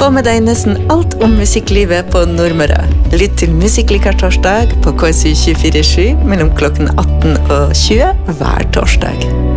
Få med deg nesten alt om musikklivet på Nordmøre. Lytt til Musikklikar torsdag på KSU 24/7 mellom klokken 18 og 20 hver torsdag.